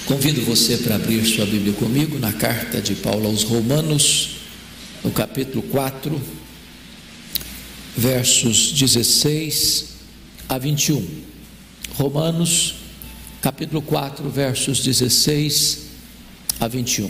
Convido você para abrir sua Bíblia comigo na carta de Paulo aos Romanos, no capítulo 4, versos 16 a 21. Romanos, capítulo 4, versos 16 a 21.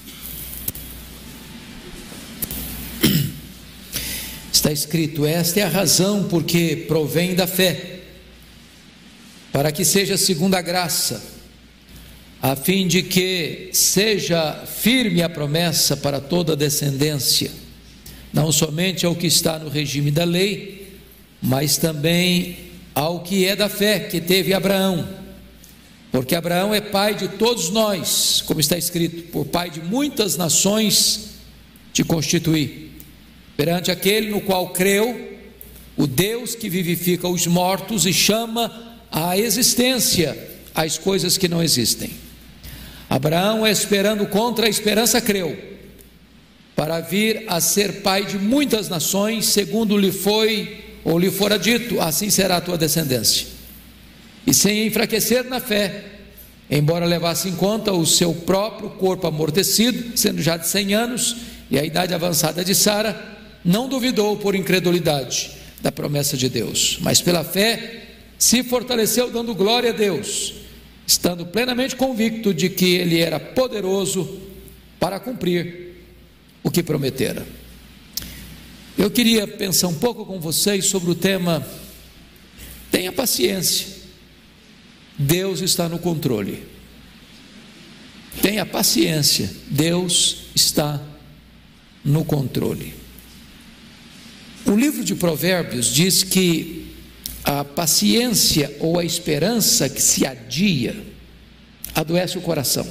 Está escrito: esta é a razão porque provém da fé, para que seja segundo a graça, a fim de que seja firme a promessa para toda a descendência, não somente ao que está no regime da lei, mas também ao que é da fé que teve Abraão, porque Abraão é pai de todos nós, como está escrito: por pai de muitas nações te constituí, perante aquele no qual creu, o Deus que vivifica os mortos e chama à existência as coisas que não existem. Abraão, esperando contra a esperança, creu, para vir a ser pai de muitas nações, segundo lhe fora dito: assim será a tua descendência. E sem enfraquecer na fé, embora levasse em conta o seu próprio corpo amortecido, sendo já de 100 anos, e a idade avançada de Sara, não duvidou por incredulidade da promessa de Deus, mas pela fé se fortaleceu, dando glória a Deus, estando plenamente convicto de que Ele era poderoso para cumprir o que prometera. Eu queria pensar um pouco com vocês sobre o tema: tenha paciência, Deus está no controle. Tenha paciência, Deus está no controle. O livro de Provérbios diz que a paciência ou a esperança que se adia adoece o coração.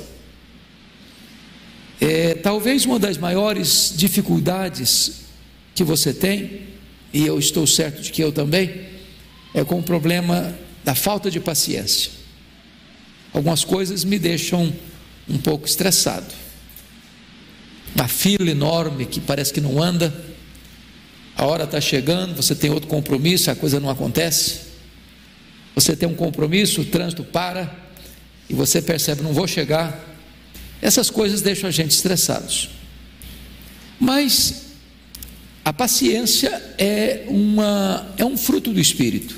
Talvez uma das maiores dificuldades que você tem, e eu estou certo de que eu também, é com o problema da falta de paciência. Algumas coisas me deixam um pouco estressado. Uma fila enorme que parece que não anda, a hora está chegando, você tem outro compromisso, a coisa não acontece. Você tem um compromisso, o trânsito para, e você percebe: não vou chegar. Essas coisas deixam a gente estressados. Mas a paciência é um fruto do Espírito.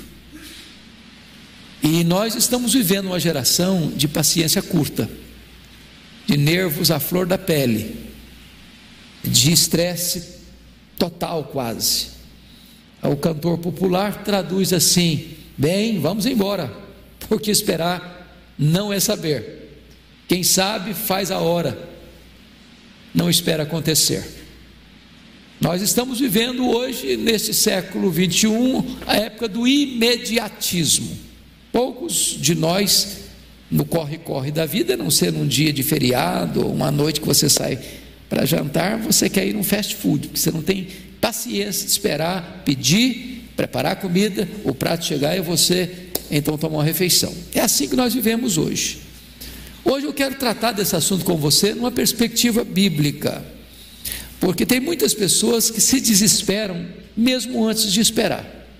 E nós estamos vivendo uma geração de paciência curta, de nervos à flor da pele, de estresse total quase. O cantor popular traduz assim: bem, vamos embora, porque esperar não é saber. Quem sabe faz a hora, não espera acontecer. Nós estamos vivendo hoje, nesse século 21, a época do imediatismo. Poucos de nós, no corre-corre da vida, a não ser num dia de feriado, ou uma noite que você sai para jantar, você quer ir num fast food, porque você não tem paciência de esperar, pedir, preparar a comida, o prato chegar e você então tomar uma refeição. É assim que nós vivemos hoje. Hoje eu quero tratar desse assunto com você numa perspectiva bíblica, porque tem muitas pessoas que se desesperam mesmo antes de esperar.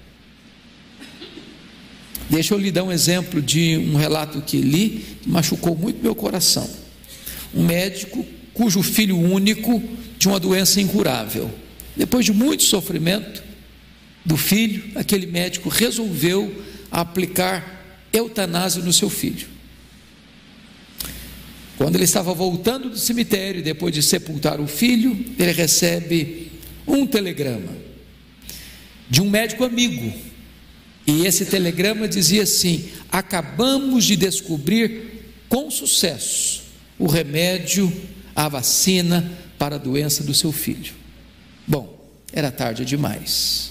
Deixa eu lhe dar um exemplo de um relato que li, que machucou muito meu coração. Um médico cujo filho único tinha uma doença incurável. Depois de muito sofrimento do filho, aquele médico resolveu aplicar eutanásia no seu filho. Quando ele estava voltando do cemitério, depois de sepultar o filho, ele recebe um telegrama de um médico amigo. E esse telegrama dizia assim: acabamos de descobrir com sucesso o remédio, a vacina para a doença do seu filho. Bom, era tarde demais.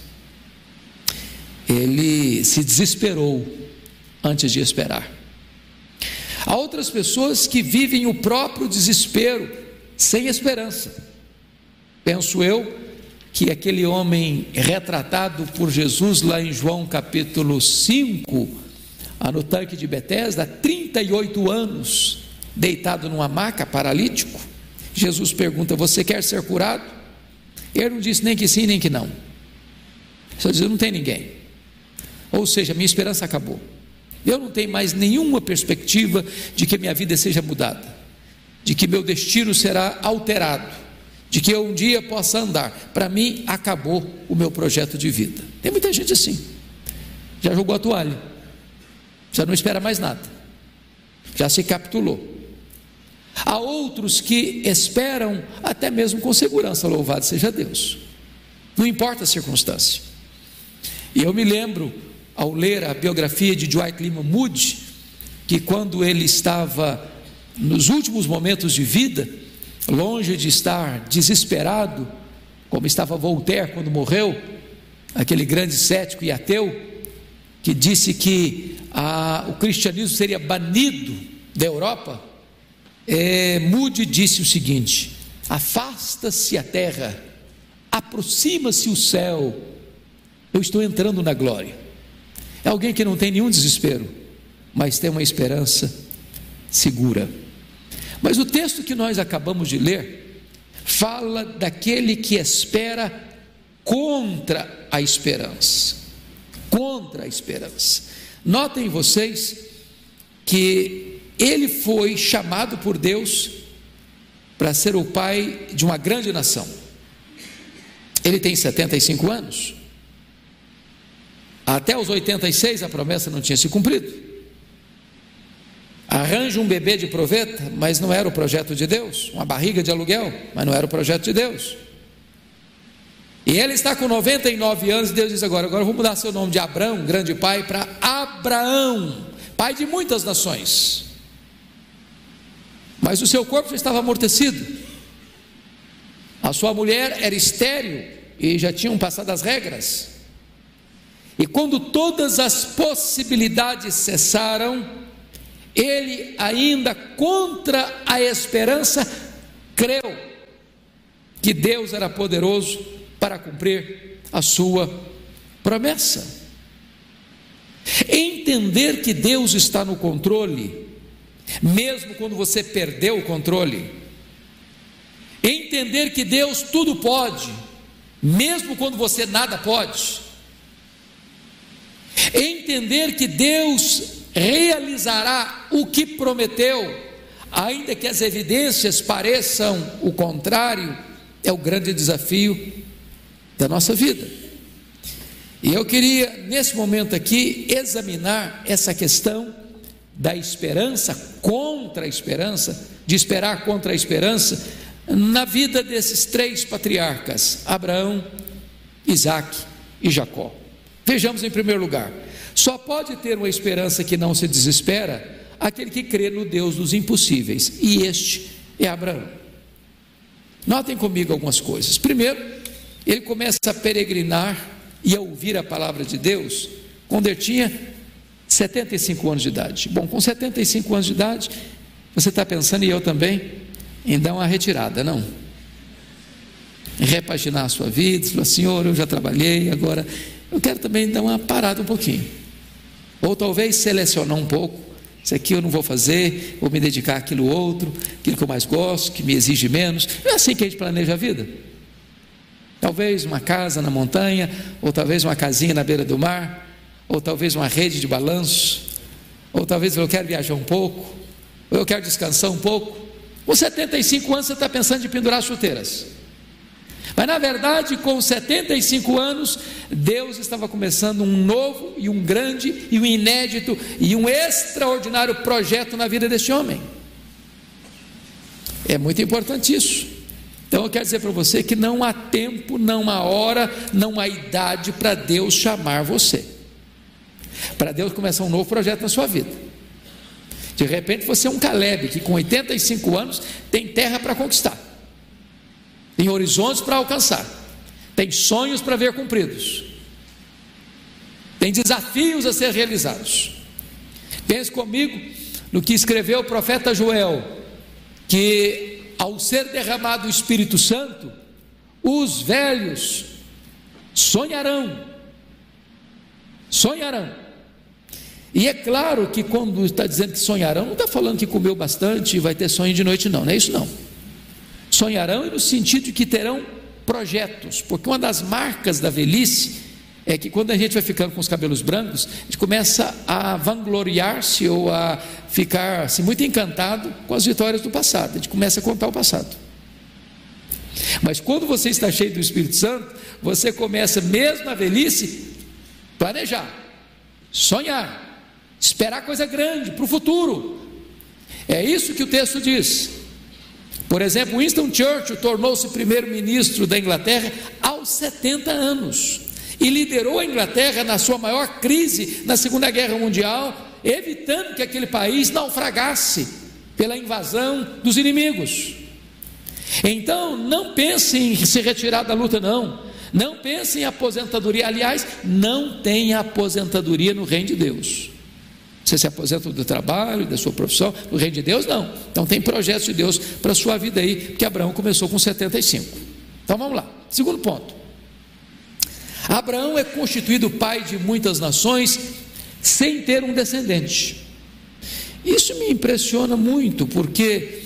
Ele se desesperou antes de esperar. Há outras pessoas que vivem o próprio desespero, sem esperança. Penso eu que aquele homem retratado por Jesus lá em João capítulo 5, no tanque de Betesda, há 38 anos, deitado numa maca, paralítico. Jesus pergunta: você quer ser curado? Ele não disse nem que sim, nem que não. Só dizia: não tem ninguém. Ou seja, minha esperança acabou. Eu não tenho mais nenhuma perspectiva de que minha vida seja mudada, de que meu destino será alterado, de que eu um dia possa andar. Para mim, acabou o meu projeto de vida. Tem muita gente assim, já jogou a toalha, já não espera mais nada, já se capitulou. Há outros que esperam até mesmo com segurança, louvado seja Deus, não importa a circunstância. E eu me lembro, ao ler a biografia de Dwight Lyman Moody, que quando ele estava nos últimos momentos de vida, longe de estar desesperado, como estava Voltaire quando morreu, aquele grande cético e ateu, que disse que o cristianismo seria banido da Europa, Moody disse o seguinte: afasta-se a terra, aproxima-se o céu, eu estou entrando na glória. É alguém que não tem nenhum desespero, mas tem uma esperança segura. Mas o texto que nós acabamos de ler fala daquele que espera contra a esperança. Contra a esperança. Notem vocês que ele foi chamado por Deus para ser o pai de uma grande nação. Ele tem 75 anos. Até os 86 a promessa não tinha se cumprido. Arranja um bebê de proveta, mas não era o projeto de Deus. Uma barriga de aluguel, mas não era o projeto de Deus. E ele está com 99 anos, e Deus diz agora eu vou mudar seu nome de Abrão, grande pai, para Abraão, pai de muitas nações. Mas o seu corpo já estava amortecido. A sua mulher era estéril e já tinham passado as regras. E quando todas as possibilidades cessaram, ele ainda contra a esperança creu que Deus era poderoso para cumprir a sua promessa. Entender que Deus está no controle, mesmo quando você perdeu o controle. Entender que Deus tudo pode, mesmo quando você nada pode. Entender que Deus realizará o que prometeu, ainda que as evidências pareçam o contrário, é o grande desafio da nossa vida. E eu queria nesse momento aqui examinar essa questão da esperança contra a esperança, de esperar contra a esperança, na vida desses três patriarcas, Abraão, Isaque e Jacó. Vejamos em primeiro lugar, só pode ter uma esperança que não se desespera aquele que crê no Deus dos impossíveis, e este é Abraão. Notem comigo algumas coisas. Primeiro, ele começa a peregrinar e a ouvir a palavra de Deus quando ele tinha 75 anos de idade. Bom, com 75 anos de idade, você está pensando, e eu também, em dar uma retirada, não? Em repaginar a sua vida, falar: Senhor, eu já trabalhei, agora eu quero também dar uma parada um pouquinho. Ou talvez selecionar um pouco: isso aqui eu não vou fazer, vou me dedicar àquilo outro, aquilo que eu mais gosto, que me exige menos. Não é assim que a gente planeja a vida? Talvez uma casa na montanha, ou talvez uma casinha na beira do mar, ou talvez uma rede de balanço, ou talvez eu quero viajar um pouco, ou eu quero descansar um pouco. Com 75 anos você está pensando em pendurar as chuteiras. Mas na verdade, com 75 anos, Deus estava começando um novo e um grande e um inédito e um extraordinário projeto na vida deste homem. É muito importante isso. Então eu quero dizer para você que não há tempo, não há hora, não há idade para Deus chamar você, para Deus começar um novo projeto na sua vida. De repente você é um Caleb que com 85 anos tem terra para conquistar, tem horizontes para alcançar, tem sonhos para ver cumpridos, tem desafios a ser realizados. Pense comigo no que escreveu o profeta Joel, que ao ser derramado o Espírito Santo, os velhos sonharão. E é claro que quando está dizendo que sonharão, não está falando que comeu bastante e vai ter sonho de noite, não é isso não. Sonharão no sentido de que terão projetos, porque uma das marcas da velhice é que quando a gente vai ficando com os cabelos brancos, a gente começa a vangloriar-se ou a ficar assim, muito encantado com as vitórias do passado. A gente começa a contar o passado. Mas quando você está cheio do Espírito Santo, você começa, mesmo na velhice, planejar, sonhar, esperar coisa grande para o futuro. É isso que o texto diz. Por exemplo, Winston Churchill tornou-se primeiro-ministro da Inglaterra aos 70 anos e liderou a Inglaterra na sua maior crise na Segunda Guerra Mundial, evitando que aquele país naufragasse pela invasão dos inimigos. Então, não pense em se retirar da luta, não pense em aposentadoria. Aliás, não tem aposentadoria no reino de Deus. Você se aposenta do trabalho, da sua profissão, no reino de Deus não. Então tem projetos de Deus para a sua vida aí, porque Abraão começou com 75. Então vamos lá, segundo ponto. Abraão é constituído pai de muitas nações sem ter um descendente. Isso me impressiona muito, porque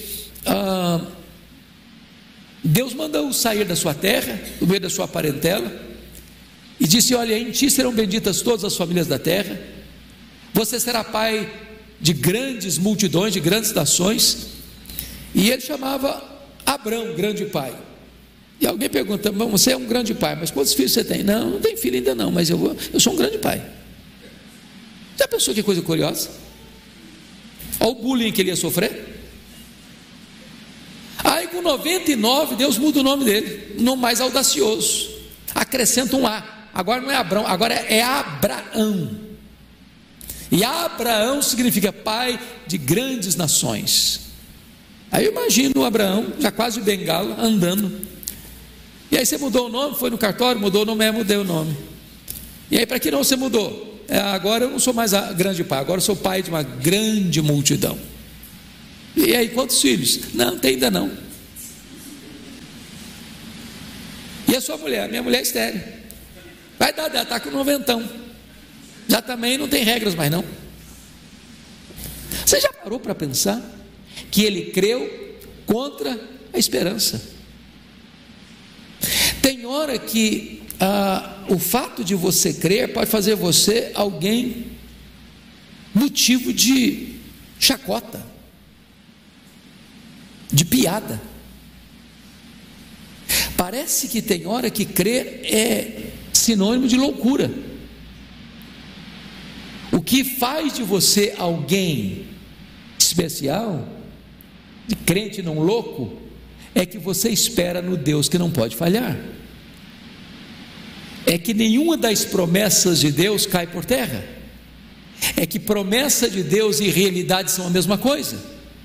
Deus mandou sair da sua terra, do meio da sua parentela, e disse: olha, em ti serão benditas todas as famílias da terra, você será pai de grandes multidões, de grandes nações. E ele chamava Abrão, grande pai. E alguém pergunta: você é um grande pai, mas quantos filhos você tem? Não tenho filho ainda não, mas eu sou um grande pai. Já pensou que coisa curiosa? Olha o bullying que ele ia sofrer. Aí com 99 Deus muda o nome dele, um nome mais audacioso, acrescenta um A. Agora não é Abrão, agora é Abraão. E Abraão significa pai de grandes nações. Aí eu imagino o Abraão, já quase bengala, andando. E aí você mudou o nome, foi no cartório, mudou o nome, mudei o nome. E aí para que não você mudou? Agora eu não sou mais grande pai, agora eu sou pai de uma grande multidão. E aí quantos filhos? Não tem ainda não. E a sua mulher? Minha mulher é estéril. Vai dar, ela está com 90. Já também não tem regras mais não. Você já parou para pensar que ele creu contra a esperança? Tem hora que o fato de você crer pode fazer você alguém motivo de chacota, de piada. Parece que tem hora que crer é sinônimo de loucura. O que faz de você alguém especial, de crente não louco, é que você espera no Deus que não pode falhar. É que nenhuma das promessas de Deus cai por terra. É que promessa de Deus e realidade são a mesma coisa.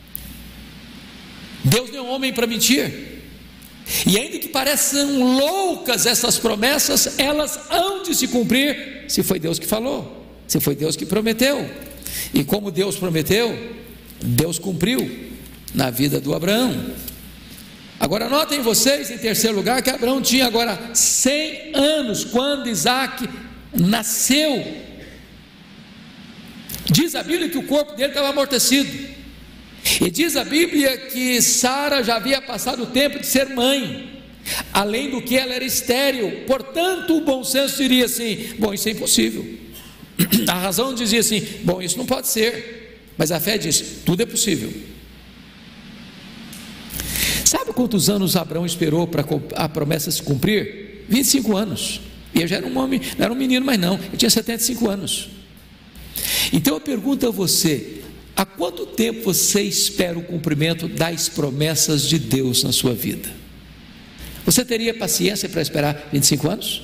Deus não é um homem para mentir. E ainda que pareçam loucas essas promessas, elas hão de se cumprir, se foi Deus que falou, se foi Deus que prometeu. E como Deus prometeu, Deus cumpriu na vida do Abraão. Agora notem vocês, em terceiro lugar, que Abraão tinha agora 100 anos quando Isaac nasceu. Diz a Bíblia que o corpo dele estava amortecido. E diz a Bíblia que Sara já havia passado o tempo de ser mãe, além do que ela era estéril. Portanto, o bom senso diria assim: bom, isso é impossível. A razão dizia assim: bom, isso não pode ser. Mas a fé diz: tudo é possível. Sabe quantos anos Abraão esperou para a promessa se cumprir? 25 anos. E eu já era um homem, não era um menino mais não, eu tinha 75 anos. Então eu pergunto a você: há quanto tempo você espera o cumprimento das promessas de Deus na sua vida? Você teria paciência para esperar 25 anos?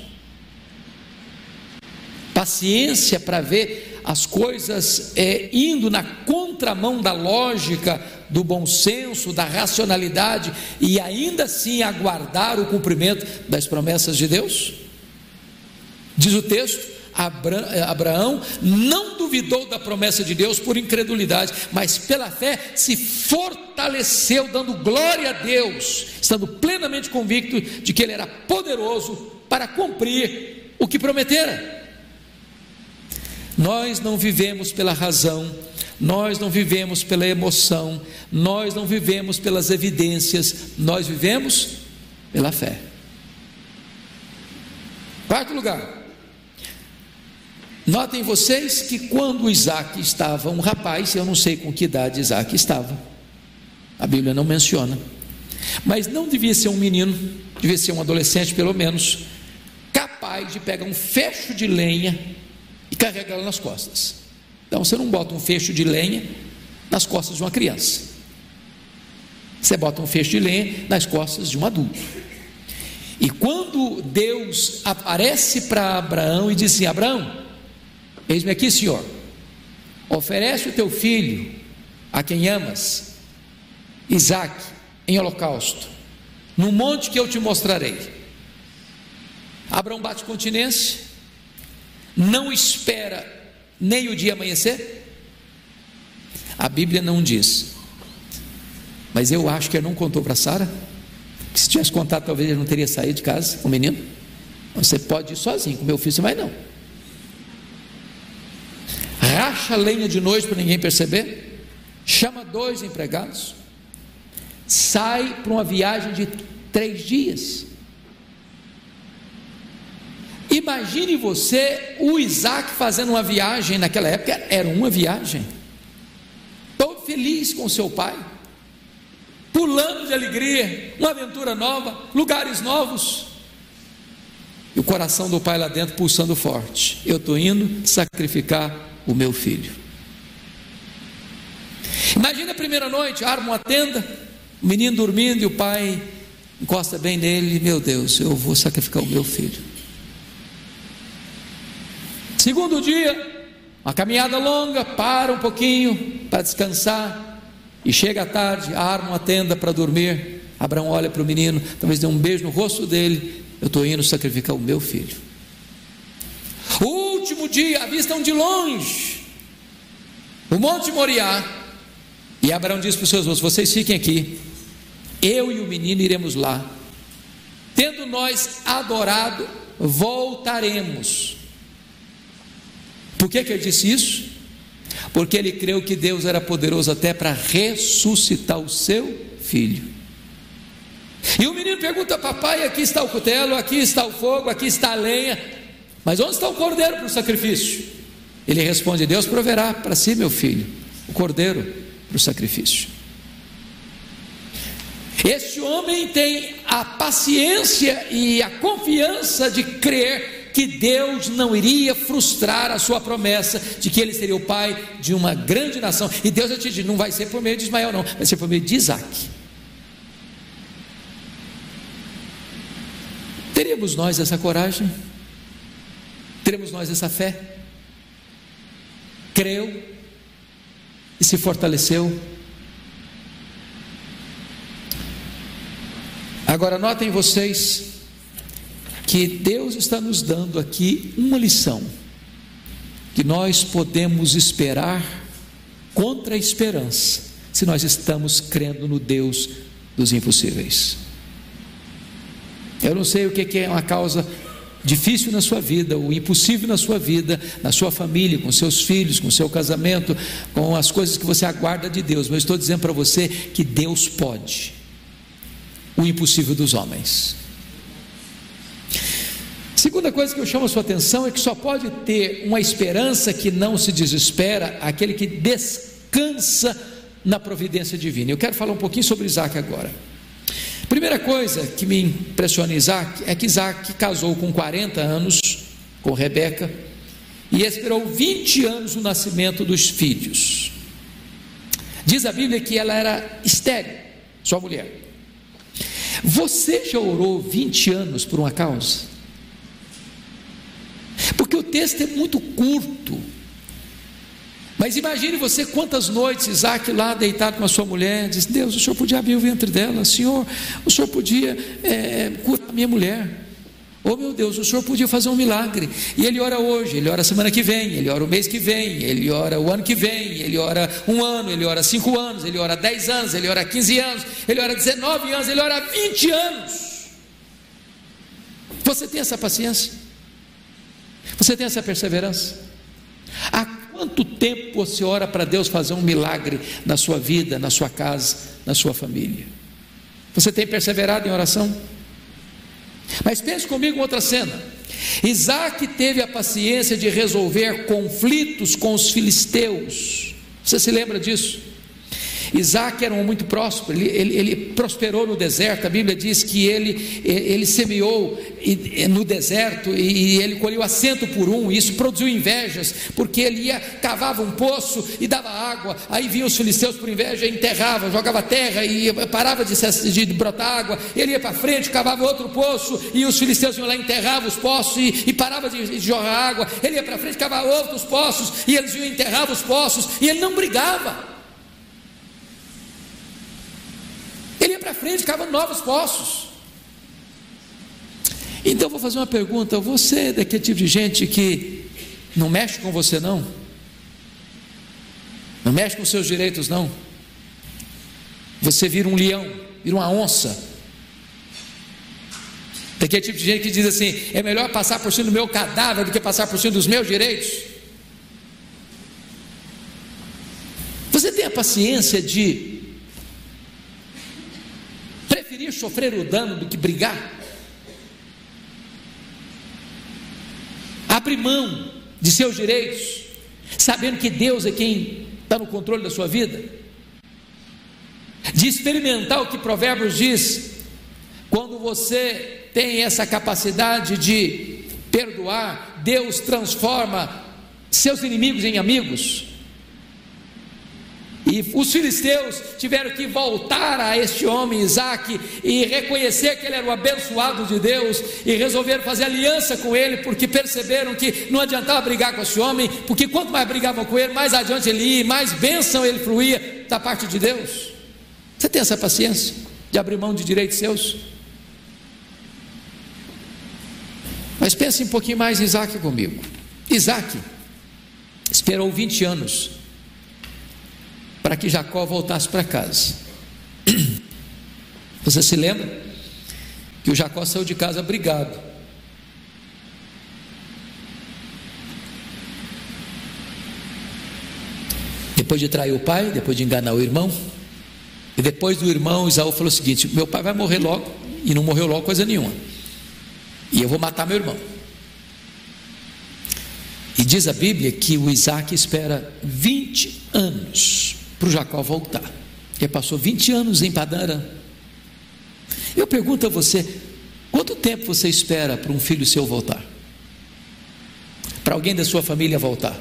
Paciência para ver as coisas indo na contramão da lógica, do bom senso, da racionalidade, e ainda assim aguardar o cumprimento das promessas de Deus? Diz o texto: Abraão não duvidou da promessa de Deus por incredulidade, mas pela fé se fortaleceu, dando glória a Deus, estando plenamente convicto de que Ele era poderoso para cumprir o que prometera. Nós não vivemos pela razão, nós não vivemos pela emoção, nós não vivemos pelas evidências, nós vivemos pela fé. Quarto lugar, Notem vocês que quando Isaac estava um rapaz, eu não sei com que idade Isaac estava, a Bíblia não menciona, mas não devia ser um menino, devia ser um adolescente pelo menos, capaz de pegar um fecho de lenha e carregá-lo nas costas. Então você não bota um fecho de lenha nas costas de uma criança, você bota um fecho de lenha nas costas de um adulto. E quando Deus aparece para Abraão e diz assim: Abraão, eis-me aqui, Senhor, oferece o teu filho, a quem amas, Isaque, em holocausto, no monte que eu te mostrarei. Abraão bate continência, não espera nem o dia amanhecer. A Bíblia não diz, mas eu acho que ele não contou para Sara, que se tivesse contado talvez ele não teria saído de casa, o menino. Você pode ir sozinho, com meu filho você vai não. Racha a lenha de noite para ninguém perceber, chama 2 empregados, sai para uma viagem de 3 dias. Imagine você, o Isaac fazendo uma viagem, naquela época era uma viagem, todo feliz com seu pai, pulando de alegria, uma aventura nova, lugares novos, e o coração do pai lá dentro pulsando forte: eu estou indo sacrificar o meu filho. Imagina a primeira noite, arma uma tenda, o menino dormindo e o pai encosta bem nele: meu Deus, eu vou sacrificar o meu filho. Segundo dia, uma caminhada longa, para um pouquinho para descansar, e chega à tarde, arma uma tenda para dormir. Abraão olha para o menino, talvez dê um beijo no rosto dele: eu estou indo sacrificar o meu filho. O último dia, avistam de longe o Monte Moriá, e Abraão diz para os seus moços: vocês fiquem aqui, eu e o menino iremos lá, tendo nós adorado, voltaremos. Por que ele disse isso? Porque ele creu que Deus era poderoso até para ressuscitar o seu filho. E o menino pergunta: papai, aqui está o cutelo, aqui está o fogo, aqui está a lenha, mas onde está o cordeiro para o sacrifício? Ele responde: Deus proverá para si, meu filho, o cordeiro para o sacrifício. Este homem tem a paciência e a confiança de crer que Deus não iria frustrar a sua promessa de que ele seria o pai de uma grande nação. E Deus te diz: não vai ser por meio de Ismael não, vai ser por meio de Isaque. Teremos nós essa coragem? Teremos nós essa fé? Creu e se fortaleceu? Agora notem vocês que Deus está nos dando aqui uma lição, que nós podemos esperar contra a esperança, se nós estamos crendo no Deus dos impossíveis. Eu não sei o que é uma causa difícil na sua vida, o impossível na sua vida, na sua família, com seus filhos, com seu casamento, com as coisas que você aguarda de Deus, mas estou dizendo para você que Deus pode o impossível dos homens. Segunda coisa que eu chamo a sua atenção é que só pode ter uma esperança que não se desespera aquele que descansa na providência divina. Eu quero falar um pouquinho sobre Isaac agora. Primeira coisa que me impressiona em Isaac é que Isaac casou com 40 anos com Rebeca e esperou 20 anos o nascimento dos filhos. Diz a Bíblia que ela era estéril, sua mulher. Você já orou 20 anos por uma causa? Porque o texto é muito curto, mas imagine você quantas noites Isaac lá deitado com a sua mulher, diz: Deus, o Senhor podia abrir o ventre dela, Senhor, o Senhor podia curar a minha mulher, oh meu Deus, o Senhor podia fazer um milagre. E ele ora hoje, ele ora semana que vem, ele ora o mês que vem, ele ora o ano que vem, ele ora um ano, ele ora 5 anos, ele ora 10 anos, ele ora 15 anos, ele ora 19 anos, ele ora 20 anos. Você tem essa paciência? Você tem essa perseverança? Há quanto tempo você ora para Deus fazer um milagre na sua vida, na sua casa, na sua família? Você tem perseverado em oração? Mas pense comigo em outra cena. Isaac teve a paciência de resolver conflitos com os filisteus. Você se lembra disso? Isaac era um homem muito próspero, ele prosperou no deserto. A Bíblia diz que ele semeou no deserto e ele colheu a 100 por um. E isso produziu invejas, porque ele cavava um poço e dava água, aí vinham os filisteus por inveja, enterrava, jogava terra e parava de brotar água. Ele ia para frente, cavava outro poço e os filisteus iam lá, enterravam os poços e parava de jorrar água. Ele ia para frente, cavava outros poços e eles iam, enterravam os poços, e ele não brigava. Ele ia para frente, cavando novos poços. Então eu vou fazer uma pergunta: você é daquele tipo de gente que não mexe com você, não mexe com seus direitos, não? Você vira um leão, vira uma onça, daquele tipo de gente que diz assim: é melhor passar por cima do meu cadáver do que passar por cima dos meus direitos? Você tem a paciência de preferir sofrer o dano do que brigar? Abre mão de seus direitos, sabendo que Deus é quem está no controle da sua vida? De experimentar o que Provérbios diz: quando você tem essa capacidade de perdoar, Deus transforma seus inimigos em amigos. E os filisteus tiveram que voltar a este homem Isaac e reconhecer que ele era o abençoado de Deus, e resolveram fazer aliança com ele, porque perceberam que não adiantava brigar com esse homem, porque quanto mais brigavam com ele, mais adiante ele ia, mais bênção ele fluía da parte de Deus. Você tem essa paciência de abrir mão de direitos seus? Mas pense um pouquinho mais em Isaac comigo. Isaac esperou 20 anos para que Jacó voltasse para casa. Você se lembra que o Jacó saiu de casa brigado. Depois de trair o pai, depois de enganar o irmão, e depois do irmão, Esaú falou o seguinte: meu pai vai morrer logo, e não morreu logo coisa nenhuma, e eu vou matar meu irmão. E diz a Bíblia que o Isaac espera 20 anos para o Jacó voltar. Ele passou 20 anos em Padã Arã. Eu pergunto a você: quanto tempo você espera para um filho seu voltar? Para alguém da sua família voltar?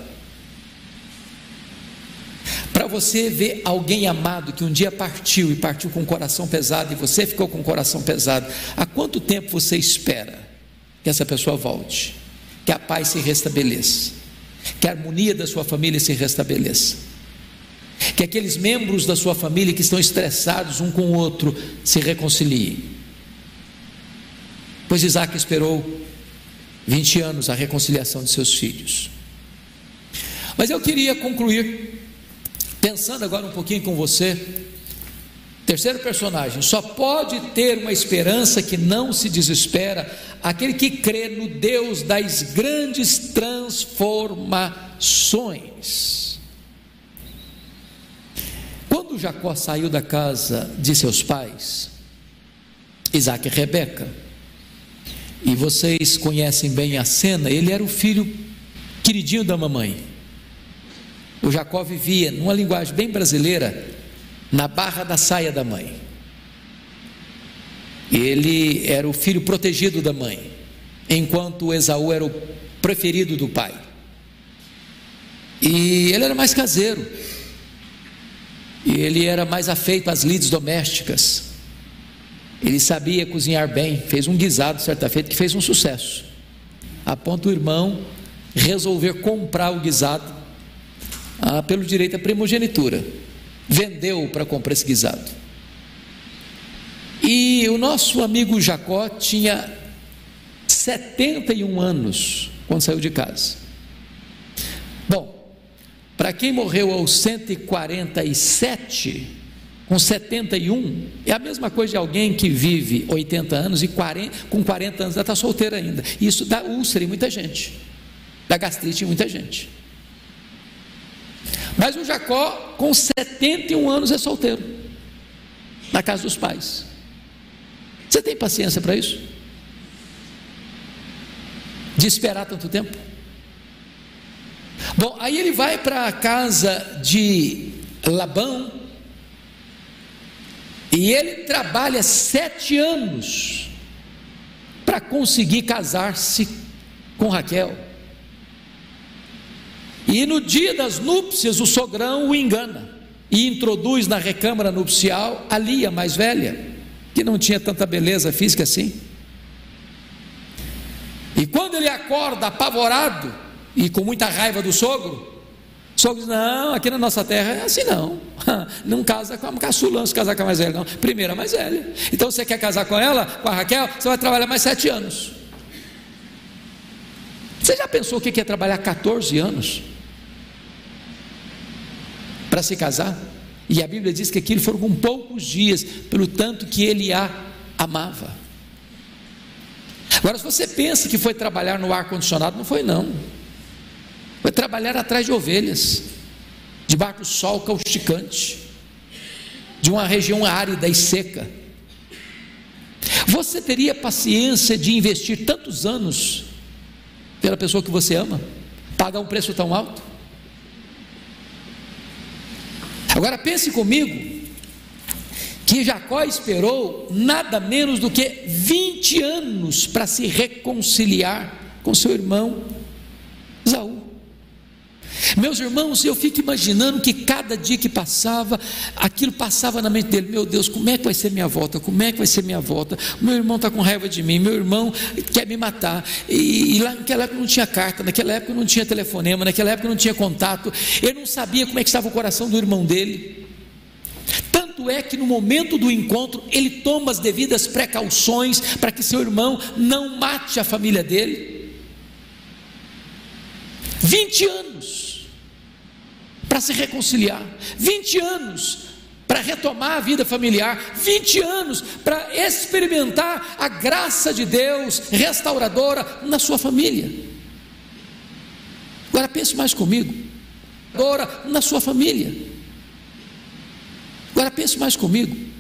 Para você ver alguém amado que um dia partiu, e partiu com o coração pesado, e você ficou com o coração pesado, há quanto tempo você espera que essa pessoa volte, que a paz se restabeleça, que a harmonia da sua família se restabeleça, que aqueles membros da sua família que estão estressados um com o outro se reconciliem? Pois Isaac esperou 20 anos a reconciliação de seus filhos. Mas eu queria concluir pensando agora um pouquinho com você. Terceiro personagem: só pode ter uma esperança que não se desespera aquele que crê no Deus das grandes transformações. Quando Jacó saiu da casa de seus pais, Isaac e Rebeca, e vocês conhecem bem a cena, ele era o filho queridinho da mamãe. O Jacó vivia, numa linguagem bem brasileira, na barra da saia da mãe. Ele era o filho protegido da mãe, enquanto Esaú era o preferido do pai. E ele era mais caseiro, e ele era mais afeito às lides domésticas. Ele sabia cozinhar bem, fez um guisado certa feita que fez um sucesso, a ponto do irmão resolver comprar o guisado pelo direito à primogenitura. Vendeu para comprar esse guisado. E o nosso amigo Jacó tinha 71 anos quando saiu de casa. Bom, para quem morreu aos 147, com 71, é a mesma coisa de alguém que vive 80 anos e com 40 anos ainda está solteiro ainda. Isso dá úlcera em muita gente, dá gastrite em muita gente. Mas o Jacó, com 71 anos, é solteiro, na casa dos pais. Você tem paciência para isso? de esperar tanto tempo? Bom, aí ele vai para a casa de Labão, e ele trabalha 7 anos para conseguir casar-se com Raquel. E no dia das núpcias, o sogrão o engana e introduz na recâmara nupcial a Lia mais velha, que não tinha tanta beleza física assim. E quando ele acorda apavorado e com muita raiva do sogro, o sogro diz: não, aqui na nossa terra é assim não, não casa com a caçula, não se casar com a mais velha não, primeiro a mais velha. Então você quer casar com ela, com a Raquel, você vai trabalhar mais 7 anos. Você já pensou o que é trabalhar 14 anos para se casar? E a Bíblia diz que aquilo foram com poucos dias, pelo tanto que ele a amava. Agora, se você pensa que foi trabalhar no ar-condicionado, não foi não. Foi trabalhar atrás de ovelhas, debaixo do sol causticante, de uma região árida e seca. Você teria paciência de investir tantos anos pela pessoa que você ama? Pagar um preço tão alto? Agora pense comigo, que Jacó esperou nada menos do que 20 anos para se reconciliar com seu irmão Esaú. Meus irmãos, eu fico imaginando que cada dia que passava, aquilo passava na mente dele: meu Deus, como é que vai ser minha volta? Como é que vai ser minha volta? Meu irmão está com raiva de mim, meu irmão quer me matar. E lá naquela época não tinha carta, naquela época não tinha telefonema, naquela época não tinha contato. Ele não sabia como é que estava o coração do irmão dele. Tanto é que no momento do encontro ele toma as devidas precauções para que seu irmão não mate a família dele. 20 anos para se reconciliar, 20 anos para retomar a vida familiar, 20 anos para experimentar a graça de Deus restauradora na sua família. Agora pense mais comigo, agora na sua família. Agora pense mais comigo.